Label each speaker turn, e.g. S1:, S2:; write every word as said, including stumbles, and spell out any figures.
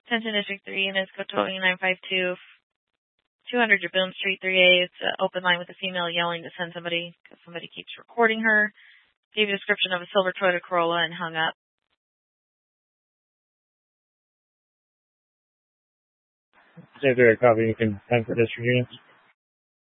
S1: Attention District three, Miz Kotogi nine five two, two hundred Jaboom Street three A. It's an open line with a female yelling to send somebody because somebody keeps recording her. Gave a description of a silver Toyota Corolla and hung up.
S2: Say there a copy you can send for district units.